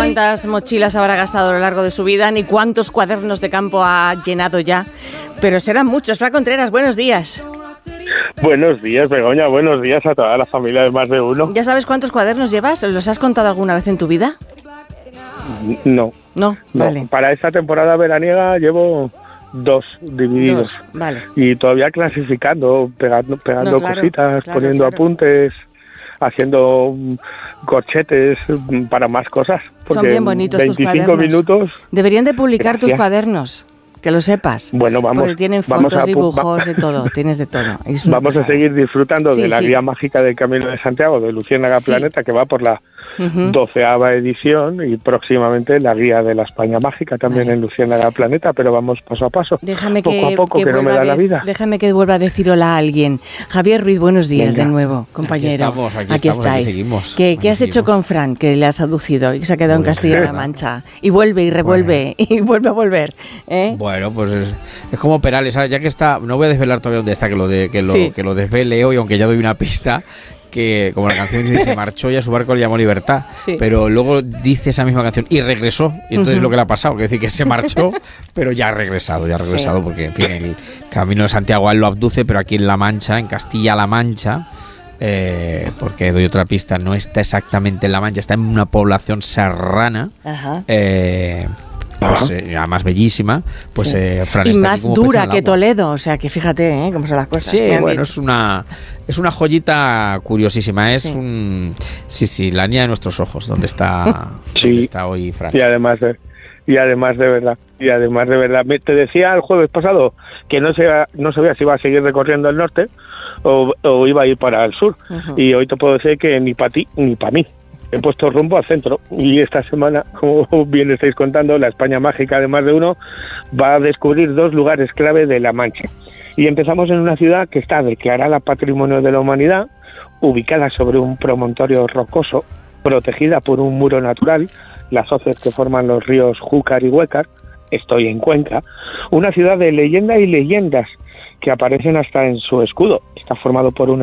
cuántas mochilas habrá gastado a lo largo de su vida, ni cuántos cuadernos de campo ha llenado ya, pero serán muchos. Fran Contreras, buenos días. Buenos días, Begoña, buenos días a toda la familia de Más de Uno. ¿Ya sabes cuántos cuadernos llevas? ¿Los has contado alguna vez en tu vida? No. Vale. Para esta temporada veraniega llevo 2 divididos. Vale. Y todavía clasificando, pegando cositas, poniendo apuntes, haciendo corchetes para más cosas. Porque son bien bonitos 25 tus cuadernos. Minutos. Deberían de publicar tus cuadernos. Que lo sepas. Bueno, vamos. Porque tienen fotos, dibujos, de todo. Tienes de todo. Vamos a seguir disfrutando de la guía mágica del Camino de Santiago, de Luciérnaga Planeta, que va por la 12ª edición, y próximamente la guía de la España Mágica, también en Luciérnaga Planeta, pero vamos paso a paso. Déjame poco a poco, que no me da la vida. Déjame que vuelva a decir hola a alguien. Javier Ruiz, buenos días. Venga. De nuevo, compañero. Aquí estáis. Aquí seguimos. ¿Qué has hecho con Fran, que le has aducido y se ha quedado en Castilla-La Mancha? Y vuelve y revuelve y vuelve a volver. Bueno, pues es como Perales, ¿sabes? Ya que está, no voy a desvelar todavía dónde está, que lo desvele hoy, aunque ya doy una pista, que como la canción dice, se marchó y a su barco le llamó Libertad, pero luego dice esa misma canción y regresó, y entonces lo que le ha pasado, que decir que se marchó, pero ya ha regresado, porque en fin, el Camino de Santiago a él lo abduce, pero aquí en La Mancha, en Castilla-La Mancha, porque doy otra pista, no está exactamente en La Mancha, está en una población serrana, pues además bellísima, pues Fran, y más dura que Toledo, o sea que fíjate cómo son las cosas. Sí, bueno, es una joyita curiosísima, es la niña de nuestros ojos, donde está hoy Fran. Y además de verdad, te decía el jueves pasado que no sabía si iba a seguir recorriendo el norte o iba a ir para el sur, y hoy te puedo decir que ni para ti ni para mí. He puesto rumbo al centro, y esta semana, como bien estáis contando, la España Mágica de Más de Uno va a descubrir 2 lugares clave de La Mancha. Y empezamos en una ciudad que está declarada Patrimonio de la Humanidad, ubicada sobre un promontorio rocoso, protegida por un muro natural, las hoces que forman los ríos Júcar y Huécar. Estoy en Cuenca, una ciudad de leyenda y leyendas que aparecen hasta en su escudo. Está formado por una